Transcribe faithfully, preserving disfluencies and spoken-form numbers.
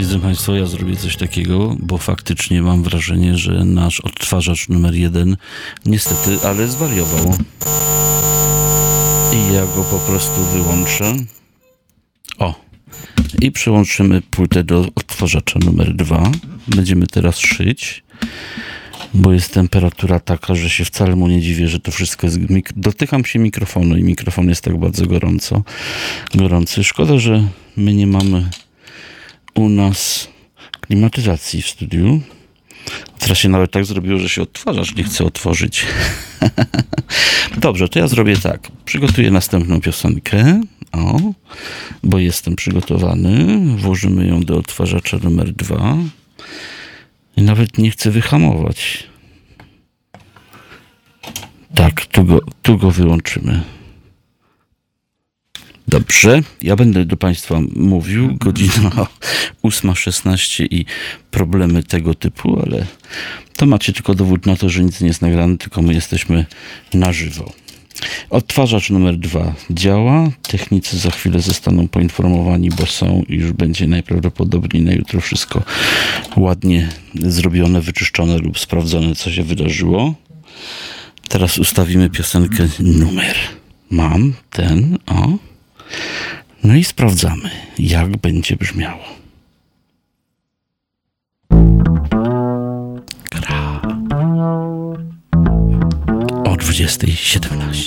Drodzy Państwo, ja zrobię coś takiego, bo faktycznie mam wrażenie, że nasz odtwarzacz numer jeden niestety, ale zwariował. I ja go po prostu wyłączę. O! I przyłączymy płytę do odtwarzacza numer dwa. Będziemy teraz szyć, bo jest temperatura taka, że się wcale mu nie dziwię, że to wszystko jest... Mik- dotykam się mikrofonu i mikrofon jest tak bardzo gorąco, gorący. Szkoda, że my nie mamy u nas klimatyzacji w studiu. Teraz się nawet tak zrobiło, że się odtwarzacz nie chce otworzyć. Dobrze, to ja zrobię tak. Przygotuję następną piosenkę. O, bo jestem przygotowany. Włożymy ją do odtwarzacza numer dwa. I nawet nie chcę wyhamować. Tak, tu go, tu go wyłączymy. Dobrze, ja będę do Państwa mówił. Godzina ósma szesnaście i problemy tego typu, ale to macie tylko dowód na to, że nic nie jest nagrane, tylko my jesteśmy na żywo. Odtwarzacz numer dwa działa. Technicy za chwilę zostaną poinformowani, bo są i już będzie najprawdopodobniej na jutro wszystko ładnie zrobione, wyczyszczone lub sprawdzone, co się wydarzyło. Teraz ustawimy piosenkę numer. Mam ten, o. No i sprawdzamy, jak będzie brzmiało. Gra o dwudziesta siedemnaście.